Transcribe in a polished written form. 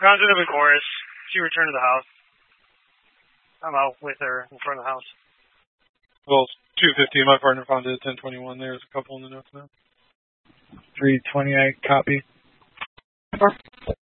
Concept of a chorus. She returned to the house. I'm out with her in front of the house. Well, 2:15. My partner found it at 10:21. There's a couple in the notes now. 3:28. Copy.